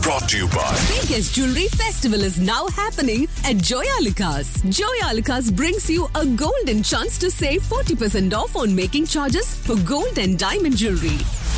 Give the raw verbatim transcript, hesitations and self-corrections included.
Brought to you by Biggest Jewelry Festival is now happening at Joyalukas. Joyalukas brings you a golden chance to save forty percent off on making charges for gold and diamond jewelry.